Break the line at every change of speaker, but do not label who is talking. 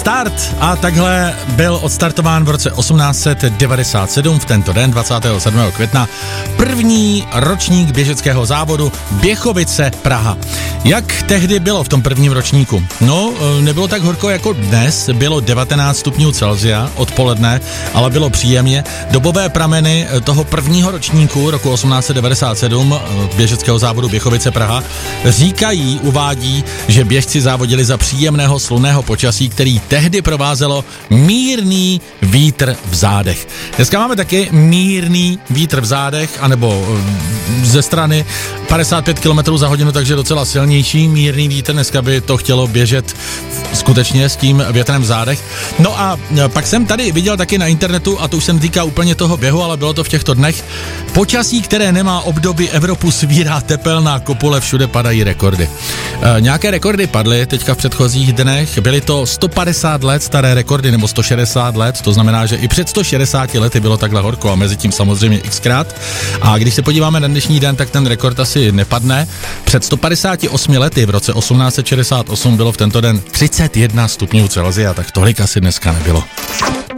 start a takhle byl odstartován v roce 1897 v tento den, 27. května, první ročník běžeckého závodu Běchovice Praha. Jak tehdy bylo v tom prvním ročníku? No, nebylo tak horko jako dnes, bylo 19 stupňů Celsia odpoledne, ale bylo příjemně. Dobové prameny toho prvního ročníku roku 1897 běžeckého závodu Běchovice Praha uvádí, že běžci závodili za příjemného slunného počasí, který tehdy provázelo mírný vítr v zádech. Dneska máme taky mírný vítr v zádech, anebo ze strany 55 km za hodinu, takže docela silnější mírný vítr. Dneska by to chtělo běžet skutečně s tím větrem v zádech. No a pak jsem tady viděl taky na internetu, a to už se netýká úplně toho běhu, ale bylo to v těchto dnech, počasí, které nemá obdoby, Evropu svírá tepelná kopule, všude padají rekordy. Nějaké rekordy padly teďka v předchozích dnech, byly to 150 let staré rekordy, nebo 160 let, to znamená, že i před 160 lety bylo takhle horko a mezi tím samozřejmě xkrát. A když se podíváme na dnešní den, tak ten rekord asi nepadne. Před 158 lety v roce 1868 bylo v tento den 31 stupňů Celsia, tak tolik asi dneska nebylo.